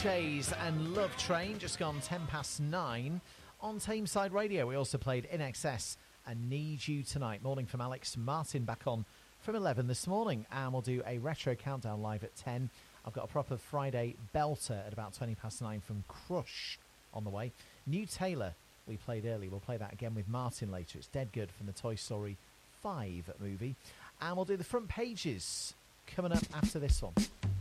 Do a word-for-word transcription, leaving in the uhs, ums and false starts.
Porches and Love Train, just gone ten past nine on Tameside Radio. We also played In Excess and Need You Tonight. Morning from Alex Martin, back on from eleven this morning, and we'll do a retro countdown live at ten. I've got a proper Friday belter at about twenty past nine from Crush on the way. New Taylor, we played early. We'll play that again with Martin later. It's Dead Good from the Toy Story five movie. And we'll do the front pages coming up after this one.